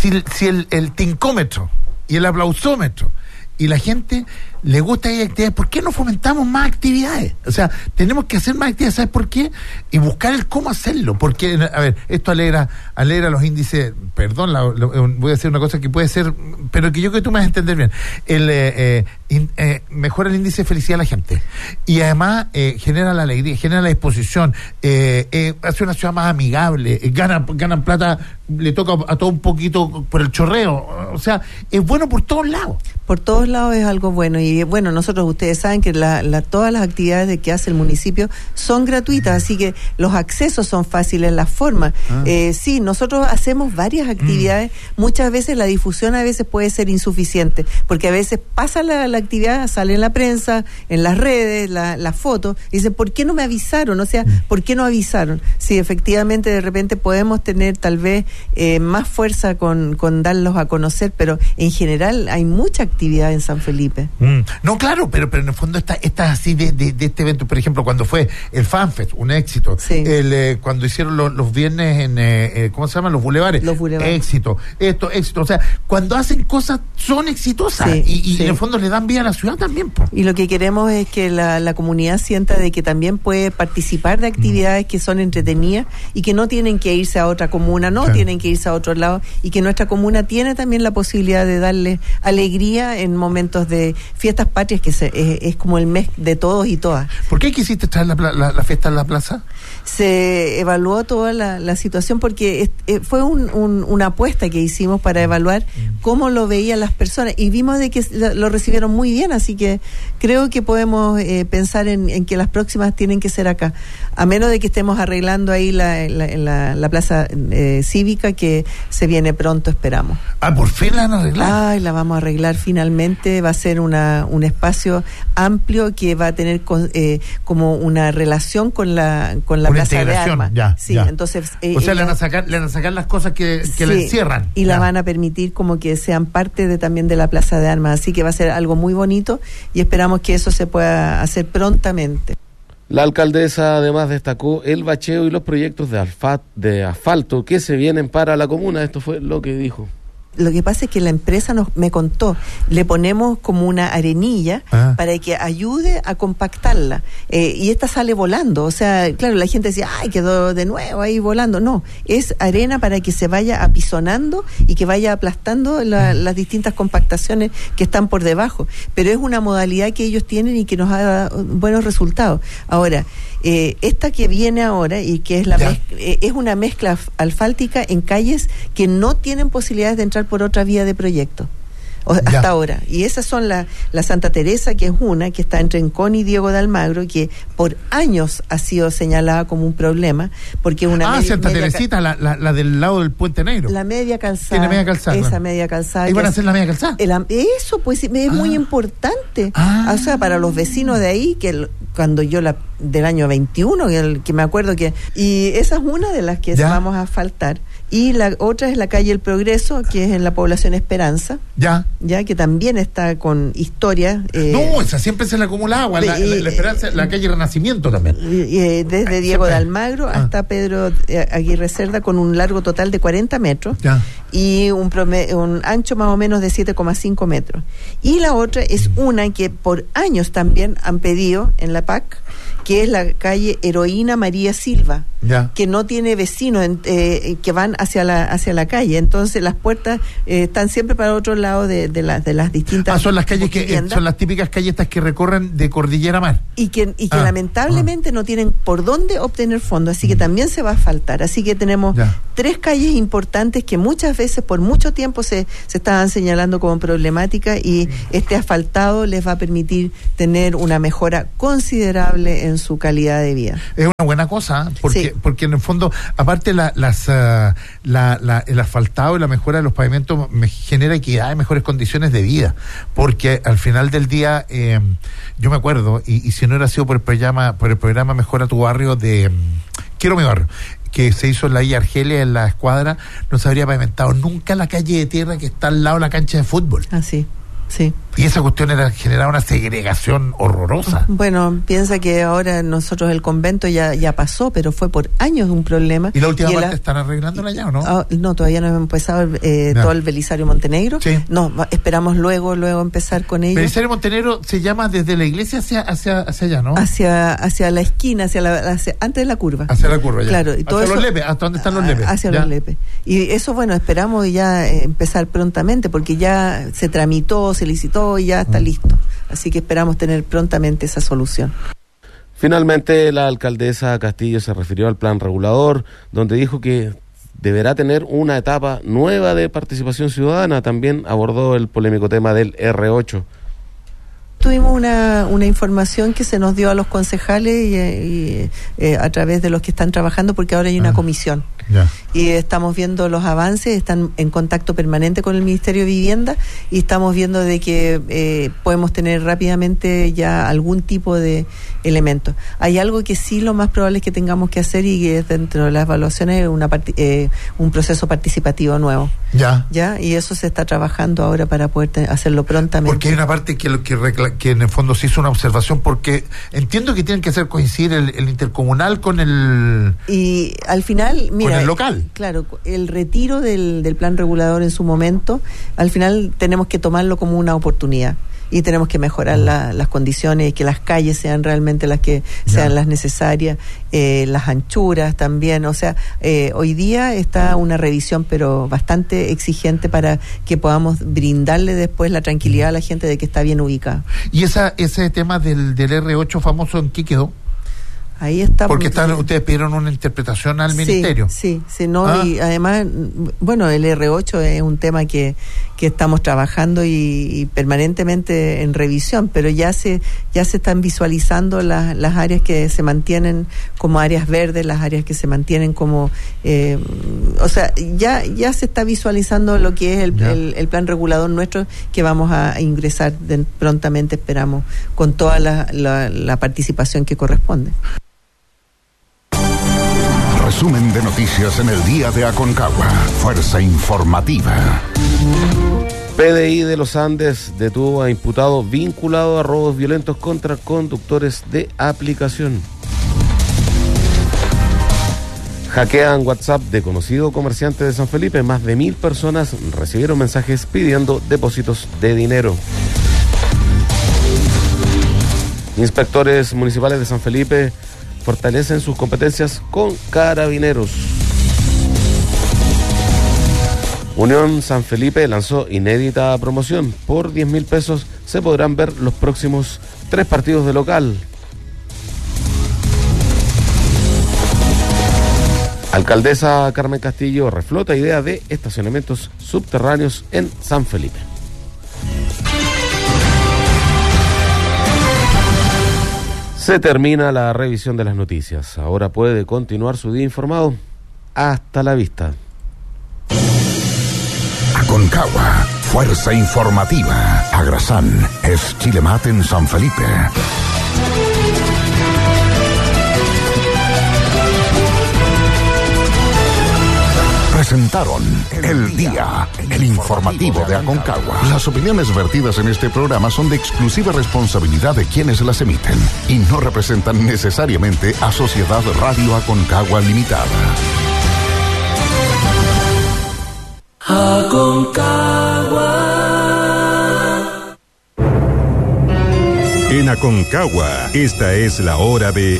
el tincómetro y el aplausómetro y la gente le gusta ir a actividades, ¿por qué no fomentamos más actividades? O sea, tenemos que hacer más actividades, ¿sabes por qué? Y buscar el cómo hacerlo, porque, a ver, esto alegra los índices, perdón, voy a decir una cosa que puede ser, pero que yo creo que tú me vas a entender bien, mejora el índice de felicidad de la gente, y además genera la alegría, genera la disposición, hace una ciudad más amigable, ganan plata, le toca a todo un poquito por el chorreo, o sea, es bueno por todos lados. Por todos lados es algo bueno, y bueno, ustedes saben que todas las actividades que hace el municipio son gratuitas, así que los accesos son fáciles, las formas. Sí, nosotros hacemos varias actividades, muchas veces la difusión a veces puede ser insuficiente, porque a veces pasa la actividad, sale en la prensa, en las redes, las fotos, y dicen, ¿por qué no me avisaron? O sea, ¿por qué no avisaron? Sí, efectivamente, de repente podemos tener tal vez más fuerza con darlos a conocer, pero en general hay mucha actividad en San Felipe. No, claro, pero en el fondo está así de este evento, por ejemplo, cuando fue el FanFest, un éxito. Sí. Cuando hicieron los viernes en, ¿cómo se llaman? Los bulevares. Éxito. O sea, cuando hacen cosas son exitosas, y en el fondo le dan vida a la ciudad también. Po. Y lo que queremos es que la comunidad sienta de que también puede participar de actividades que son entretenidas y que no tienen que irse a otra comuna, tienen que irse a otro lado, y que nuestra comuna tiene también la posibilidad de darle alegría en momentos de fiestas patrias, que es como el mes de todos y todas. ¿Por qué quisiste traer la fiesta en la plaza? Se evaluó toda la situación porque fue una apuesta que hicimos para evaluar cómo lo veían las personas, y vimos de que lo recibieron muy bien, así que creo que podemos pensar en que las próximas tienen que ser acá, a menos de que estemos arreglando ahí la plaza cívica, que se viene pronto, esperamos. ¿Por fin la van a arreglar? La vamos a arreglar finalmente. Va a ser un espacio amplio que va a tener como una relación con la plaza de armas. Entonces, o sea, le van a sacar las cosas que la encierran. Y la van a permitir como que sean parte también de la plaza de armas. Así que va a ser algo muy bonito, y esperamos que eso se pueda hacer prontamente. La alcaldesa además destacó el bacheo y los proyectos de asfalto que se vienen para la comuna. Esto fue lo que dijo. Lo que pasa es que la empresa me contó, le ponemos como una arenilla para que ayude a compactarla, y esta sale volando. O sea, claro, la gente decía, ay, quedó de nuevo ahí volando. No, es arena para que se vaya apisonando y que vaya aplastando las distintas compactaciones que están por debajo. Pero es una modalidad que ellos tienen y que nos ha dado buenos resultados. Ahora, esta que viene ahora, y que es es una mezcla asfáltica en calles que no tienen posibilidades de entrar por otra vía de proyecto hasta ahora, y esas son la Santa Teresa, que es una que está entre Encón y Diego de Almagro, que por años ha sido señalada como un problema, porque una Santa Teresita, la del lado del Puente Negro, la media calzada, tiene media calzada, esa media calzada. ¿Y van a hacer la media calzada? Eso pues es muy importante, o sea, para los vecinos de ahí, que cuando yo del año 21, que me acuerdo y esa es una de las que vamos a asfaltar. Y la otra es la calle El Progreso, que es en la población Esperanza. Ya, que también está con historia. No, esa siempre se le acumula agua. La Esperanza, la calle Renacimiento también. Desde Diego de Almagro hasta Pedro Aguirre Cerda, con un largo total de 40 metros. y un ancho más o menos de 7,5 metros. Y la otra es una que por años también han pedido en la PAC, que es la calle Heroína María Silva, que no tiene vecinos que van hacia la calle. Entonces las puertas están siempre para otro lado de las distintas. Son las calles son las típicas calles estas que recorren de cordillera a mar. Y que lamentablemente no tienen por dónde obtener fondos, así que también se va a faltar. Así que tenemos 3 calles importantes que muchas veces por mucho tiempo se estaban señalando como problemáticas, y este asfaltado les va a permitir tener una mejora considerable en su calidad de vida. Es una buena cosa, porque en el fondo, aparte el asfaltado y la mejora de los pavimentos me genera equidad y mejores condiciones de vida, porque al final del día yo me acuerdo, y si no hubiera sido por el programa Mejora tu Barrio de Quiero mi Barrio, que se hizo en la Villa Argelia, en la Escuadra, no se habría pavimentado nunca la calle de tierra que está al lado de la cancha de fútbol. Así. Sí. Y esa cuestión generaba una segregación horrorosa. Bueno, piensa que ahora nosotros el convento ya pasó, pero fue por años un problema. ¿Y la última parte están arreglándola ya o no? No, todavía no hemos empezado todo el Belisario Montenegro. Sí. No, esperamos luego empezar con ello. Belisario Montenegro se llama desde la iglesia hacia allá, ¿no? Hacia la esquina, antes de la curva. Hacia la curva, ya. Claro. Y todo hacia los Lepes, ¿hasta dónde están los Lepes? Hacia los Lepes. Y eso, bueno, esperamos ya empezar prontamente, porque ya se tramitó, se licitó y ya está listo. Así que esperamos tener prontamente esa solución. Finalmente, la alcaldesa Castillo se refirió al plan regulador, donde dijo que deberá tener una etapa nueva de participación ciudadana. También abordó el polémico tema del R8. Tuvimos una información que se nos dio a los concejales y a través de los que están trabajando, porque ahora hay una comisión. Y estamos viendo los avances, están en contacto permanente con el Ministerio de Vivienda, y estamos viendo de que podemos tener rápidamente ya algún tipo de elemento. Hay algo que sí lo más probable es que tengamos que hacer, y que es dentro de las evaluaciones un proceso participativo nuevo. Y eso se está trabajando ahora para poder hacerlo prontamente. Porque hay una parte que en el fondo se hizo una observación, porque entiendo que tienen que hacer coincidir el intercomunal con el... Y al final, mira... Con el local. Claro, el retiro del plan regulador en su momento, al final tenemos que tomarlo como una oportunidad. Y tenemos que mejorar las condiciones, y que las calles sean realmente las que sean las necesarias, las anchuras también. O sea, hoy día está una revisión, pero bastante exigente, para que podamos brindarle después la tranquilidad a la gente de que está bien ubicada. ¿Y ese tema del R8 famoso, en qué quedó? Ahí está. Porque ustedes pidieron una interpretación al ministerio. Sí, y además, bueno, el R8 es un tema que estamos trabajando y permanentemente en revisión, pero ya se están visualizando las áreas que se mantienen como áreas verdes, las áreas que se mantienen como, o sea, ya se está visualizando lo que es el plan regulador nuestro, que vamos a ingresar prontamente, esperamos, con toda la participación que corresponde. Resumen de noticias en el día de Aconcagua. Fuerza informativa. PDI de los Andes detuvo a imputado vinculado a robos violentos contra conductores de aplicación. Hackean WhatsApp de conocido comerciante de San Felipe. Más de 1.000 personas recibieron mensajes pidiendo depósitos de dinero. Inspectores municipales de San Felipe fortalecen sus competencias con Carabineros. Unión San Felipe lanzó inédita promoción. Por 10.000 pesos se podrán ver los próximos 3 partidos de local. Alcaldesa Carmen Castillo reflota idea de estacionamientos subterráneos en San Felipe. Se termina la revisión de las noticias. Ahora puede continuar su día informado. Hasta la vista. Aconcagua, fuerza informativa. Agrasán es Chilemat en San Felipe. Presentaron El Día, el informativo de Aconcagua. Las opiniones vertidas en este programa son de exclusiva responsabilidad de quienes las emiten y no representan necesariamente a Sociedad Radio Aconcagua Limitada. Aconcagua. En Aconcagua, esta es la hora de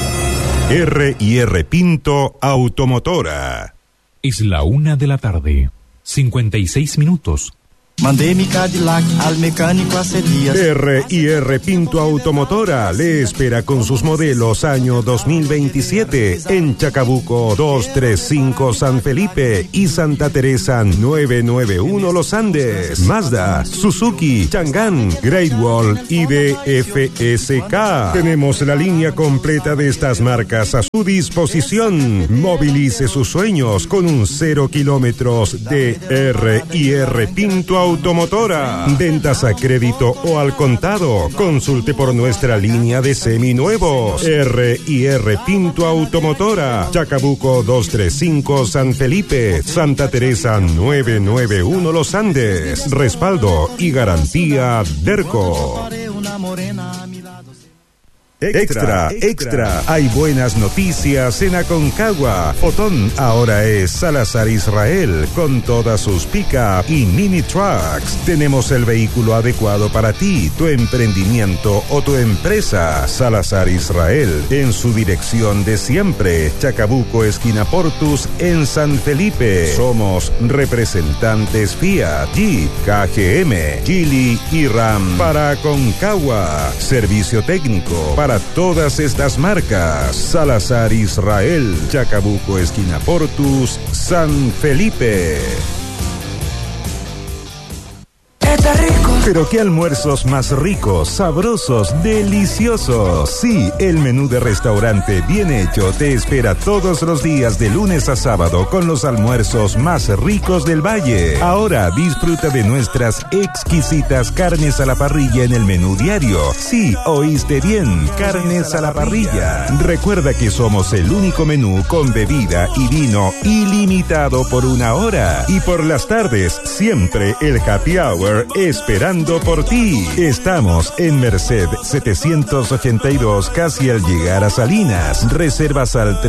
R&R Pinto Automotora. Es la 1:00 PM, 56 minutos. Mandé mi Cadillac al mecánico hace días. R&R Pinto Automotora le espera con sus modelos año 2027 en Chacabuco 235 San Felipe y Santa Teresa 991 Los Andes. Mazda, Suzuki, Chang'an, Great Wall y DFSK. Tenemos la línea completa de estas marcas a su disposición. Movilice sus sueños con un 0 kilómetros de R&R Pinto Automotora. Ventas a crédito o al contado. Consulte por nuestra línea de seminuevos. R&R Pinto Automotora. Chacabuco 235 San Felipe. Santa Teresa 991 Los Andes. Respaldo y garantía Derco. Extra, extra, hay buenas noticias en Aconcagua. Fotón ahora es Salazar Israel con todas sus pick-up y mini trucks. Tenemos el vehículo adecuado para ti, tu emprendimiento o tu empresa. Salazar Israel en su dirección de siempre. Chacabuco, esquina Portus en San Felipe. Somos representantes Fiat, Jeep, KGM, Geely y Ram para Aconcagua. Servicio técnico para todas estas marcas. Salazar Israel, Chacabuco, esquina Portus, San Felipe. Está rico. Pero qué almuerzos más ricos, sabrosos, deliciosos. Sí, el menú de restaurante bien hecho te espera todos los días de lunes a sábado con los almuerzos más ricos del valle. Ahora disfruta de nuestras exquisitas carnes a la parrilla en el menú diario. Sí, oíste bien, carnes a la parrilla. Recuerda que somos el único menú con bebida y vino ilimitado por 1 hora. Y por las tardes, siempre el happy hour esperando por ti. Estamos en Merced 782, casi al llegar a Salinas. Reservas al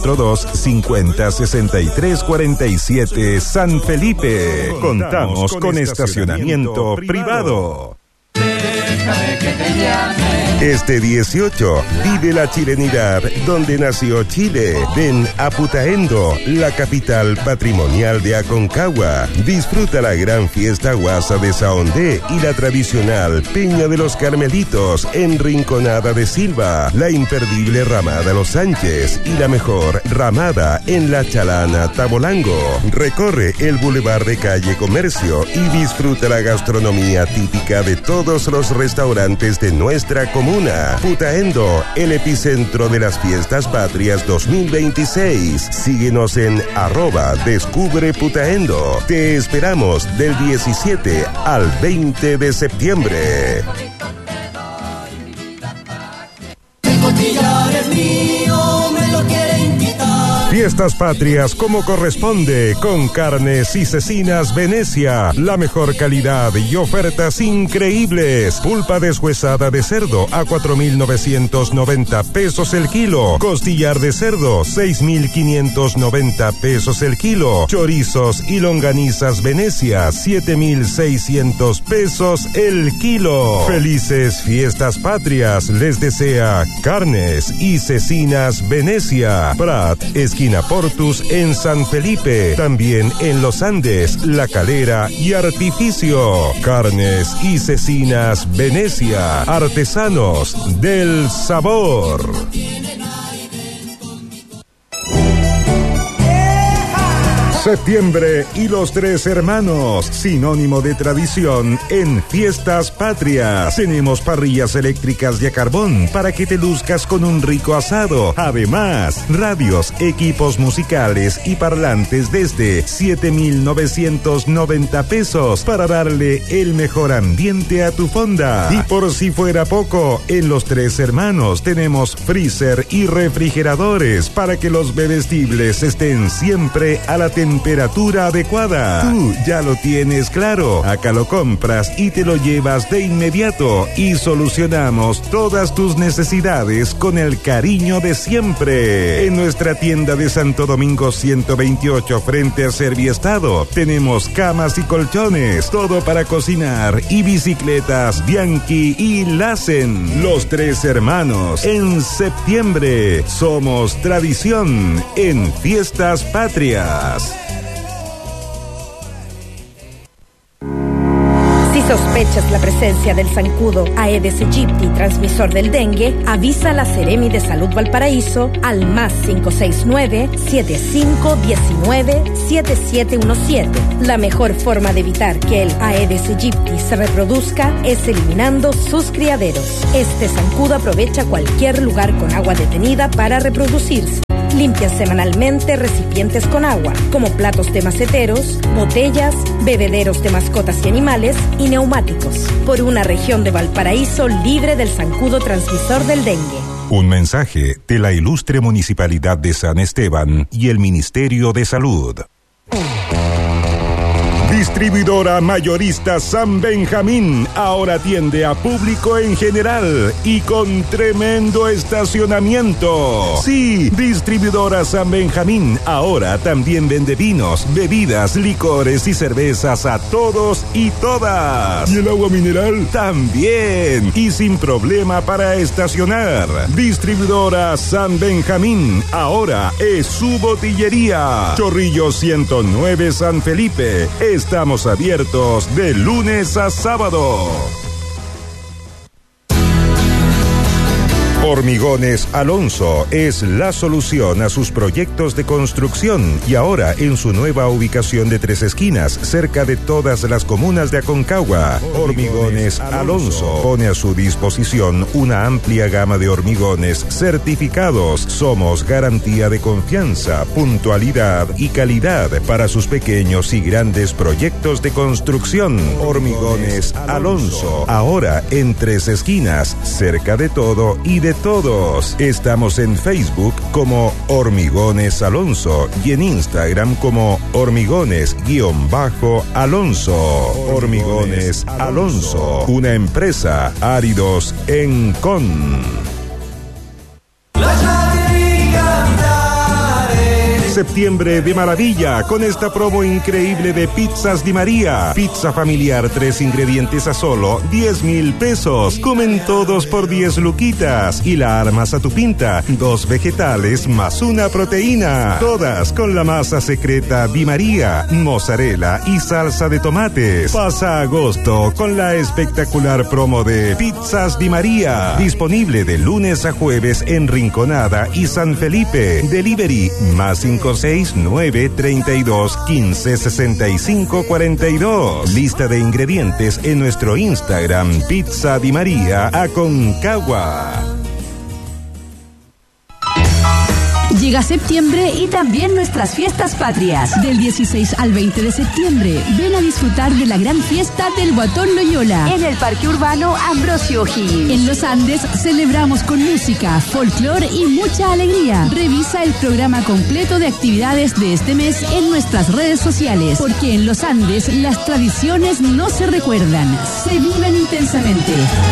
342-50-63-47 San Felipe. Contamos con estacionamiento privado. Déjame que te llame. Este 18, vive la chilenidad donde nació Chile. Ven a Putaendo, la capital patrimonial de Aconcagua. Disfruta la gran fiesta guasa de Saondé y la tradicional Peña de los Carmelitos en Rinconada de Silva, la imperdible Ramada Los Sánchez y la mejor Ramada en La Chalana Tabolango. Recorre el Boulevard de Calle Comercio y disfruta la gastronomía típica de todos los restaurantes de nuestra comuna. Putaendo, el epicentro de las fiestas patrias 2026. Síguenos en @descubreputaendo. Te esperamos del 17 al 20 de septiembre. El costillar es mío, me lo quieren quitar. Fiestas patrias como corresponde, con carnes y cecinas Venecia, la mejor calidad y ofertas increíbles. Pulpa deshuesada de cerdo a 4.990 pesos el kilo. Costillar de cerdo, 6.590 pesos el kilo. Chorizos y longanizas Venecia, 7.600 pesos el kilo. Felices fiestas patrias les desea Carnes y Cecinas Venecia. Prat, esquina Portus en San Felipe. También en Los Andes, La Calera y Artificio. Carnes y Cecinas Venecia. Artesanos del sabor. Septiembre y los Tres Hermanos, sinónimo de tradición en fiestas patrias. Tenemos parrillas eléctricas de carbón para que te luzcas con un rico asado. Además, radios, equipos musicales y parlantes desde 7.990 pesos para darle el mejor ambiente a tu fonda. Y por si fuera poco, en los Tres Hermanos tenemos freezer y refrigeradores para que los bebestibles estén siempre a la tendencia temperatura adecuada. Tú ya lo tienes claro. Acá lo compras y te lo llevas de inmediato y solucionamos todas tus necesidades con el cariño de siempre. En nuestra tienda de Santo Domingo 128 frente a Serviestado tenemos camas y colchones, todo para cocinar y bicicletas Bianchi y Lassen. Los Tres Hermanos en septiembre. Somos tradición en Fiestas Patrias. Si sospechas la presencia del zancudo Aedes aegypti, transmisor del dengue, avisa a la Seremi de Salud Valparaíso al +569 7519 7717. La mejor forma de evitar que el Aedes aegypti se reproduzca es eliminando sus criaderos. Este zancudo aprovecha cualquier lugar con agua detenida para reproducirse. Limpia semanalmente recipientes con agua, como platos de maceteros, botellas, bebederos de mascotas y animales y neumáticos, por una región de Valparaíso libre del zancudo transmisor del dengue. Un mensaje de la ilustre Municipalidad de San Esteban y el Ministerio de Salud. Distribuidora mayorista San Benjamín ahora atiende a público en general y con tremendo estacionamiento. Sí, Distribuidora San Benjamín ahora también vende vinos, bebidas, licores y cervezas a todos y todas. ¿Y el agua mineral? También, y sin problema para estacionar. Distribuidora San Benjamín ahora es su botillería. Chorrillo 109 San Felipe. Estamos abiertos de lunes a sábado. Hormigones Alonso es la solución a sus proyectos de construcción y ahora en su nueva ubicación de Tres Esquinas, cerca de todas las comunas de Aconcagua. Hormigones Alonso pone a su disposición una amplia gama de hormigones certificados. Somos garantía de confianza, puntualidad y calidad para sus pequeños y grandes proyectos de construcción. Hormigones Alonso, ahora en Tres Esquinas, cerca de todo y de todos. Estamos en Facebook como Hormigones Alonso y en Instagram como Hormigones_Alonso. Hormigones Alonso, una empresa Áridos en Con. Septiembre de maravilla con esta promo increíble de Pizzas Di María. Pizza familiar, 3 ingredientes a solo 10,000 pesos. Comen todos por 10 luquitas y la armas a tu pinta. 2 vegetales más una proteína. Todas con la masa secreta Di María, mozzarella y salsa de tomates. Pasa agosto con la espectacular promo de Pizzas Di María. Disponible de lunes a jueves en Rinconada y San Felipe. Delivery +569 32 15 65 42. Lista de ingredientes en nuestro Instagram Pizza Di María Aconcagua. Llega septiembre y también nuestras fiestas patrias. Del 16 al 20 de septiembre, ven a disfrutar de la gran fiesta del Guatón Loyola en el Parque Urbano Ambrosio O'Higgins. En los Andes celebramos con música, folclore y mucha alegría. Revisa el programa completo de actividades de este mes en nuestras redes sociales, porque en los Andes las tradiciones no se recuerdan, se viven intensamente.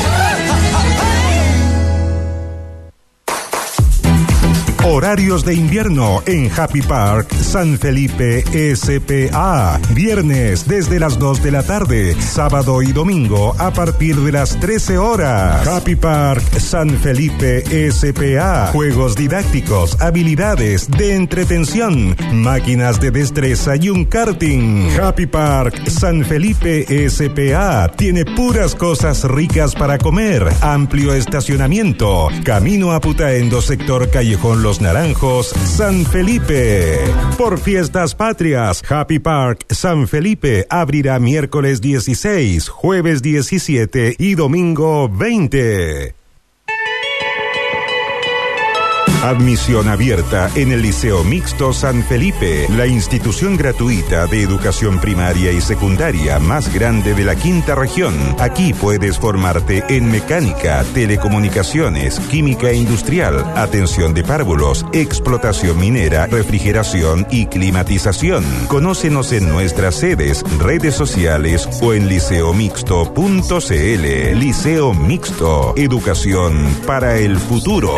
Horarios de invierno en Happy Park San Felipe SPA. Viernes desde las 2 de la tarde. Sábado y domingo a partir de las 13 horas. Happy Park San Felipe SPA. Juegos didácticos, habilidades de entretención, máquinas de destreza y un karting. Happy Park San Felipe SPA. Tiene puras cosas ricas para comer. Amplio estacionamiento. Camino a Putaendo, sector Callejón Los Naranjos, San Felipe. Por Fiestas Patrias, Happy Park San Felipe abrirá miércoles 16, jueves 17 y domingo 20. Admisión abierta en el Liceo Mixto San Felipe, la institución gratuita de educación primaria y secundaria más grande de la quinta región. Aquí puedes formarte en mecánica, telecomunicaciones, química industrial, atención de párvulos, explotación minera, refrigeración y climatización. Conócenos en nuestras sedes, redes sociales o en liceomixto.cl. Liceo Mixto, educación para el futuro.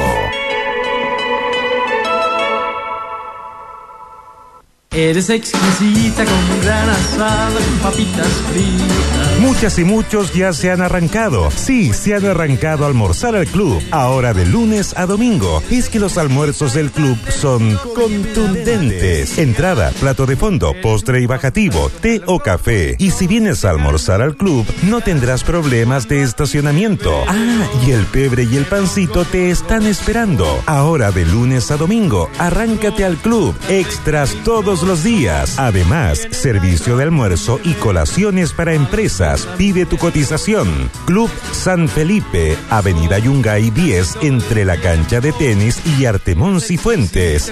Eres exquisita con gran asado, con papitas fritas. Muchas y muchos ya se han arrancado. Sí, se han arrancado a almorzar al club. Ahora de lunes a domingo. Es que los almuerzos del club son contundentes. Entrada, plato de fondo, postre y bajativo, té o café. Y si vienes a almorzar al club, no tendrás problemas de estacionamiento. Ah, y el pebre y el pancito te están esperando. Ahora de lunes a domingo, arráncate al club. Extras todos los días. Además, servicio de almuerzo y colaciones para empresas. Pide tu cotización. Club San Felipe, Avenida Yungay 10, entre la cancha de tenis y Artemón Cifuentes.